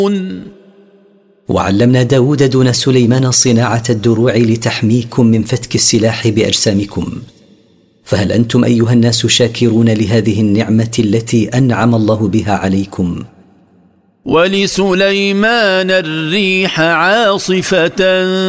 وعلمنا داود دون سليمان صناعة الدروع لتحميكم من فتك السلاح بأجسامكم. فهل أنتم أيها الناس شاكرون لهذه النعمة التي أنعم الله بها عليكم؟ ولسليمان الريح عاصفة